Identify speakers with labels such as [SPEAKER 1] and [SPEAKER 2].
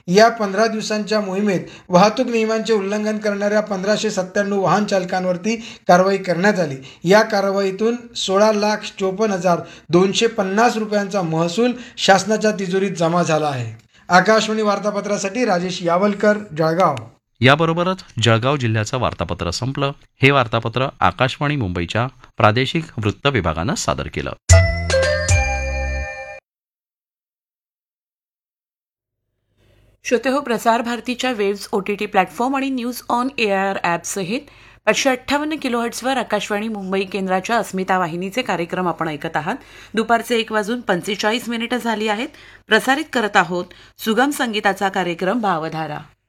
[SPEAKER 1] या 15 दिवसांच्या मोहिमेत वाहतूक नियमांचे उल्लंघन करणाऱ्या 1597 वाहन चालकांवरती कारवाई करण्यात आली. या कारवाईतून 16,54,250 रुपयांचा महसूल शासनाच्या तिजोरीत जमा झाला आहे. आकाशवाणी वार्तापत्रासाठी राजेश यावलकर, जळगाव.
[SPEAKER 2] याबरोबरच जळगाव जिल्ह्याचं वार्तापत्र संपलं. हे वार्तापत्र आकाशवाणी मुंबईच्या प्रादेशिक वृत्त विभागानं सादर केलं.
[SPEAKER 3] श्रोते हो, प्रसार भारतीच्या वेव्स OTT प्लॅटफॉर्म आणि news on AIR ॲपसहित 558 किलोहर्ट्झवर Akashvani Mumbai केंद्राच्या अस्मिता वाहिनीचे कार्यक्रम आपण ऐकत आहात. दुपारचे 1:45 झाली आहेत. प्रसारित करत आहोत सुगम संगीताचा कार्यक्रम भावधारा.